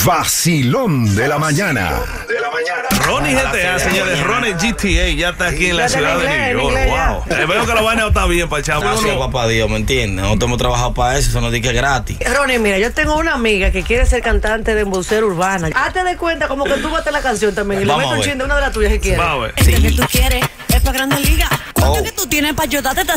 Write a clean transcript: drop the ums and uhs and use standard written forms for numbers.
vacilón de la mañana. Ronnie GTA, señores, Ronnie GTA ya está aquí en la ciudad de New York. Wow. Veo que la vaina está bien para echar. Gracias, papá Dios, ¿me entiendes? Nosotros hemos trabajado para eso no dice que es gratis. Ronnie, mira, yo tengo una amiga que quiere ser cantante de embocera urbana. Hazte de cuenta como que tú bates la canción también y le metes un chin de una de las tuyas que quieres. Vamos a ver. Este que tú quieres es para Grandes Ligas. ¿Cuánto que tú tienes para ayudarte?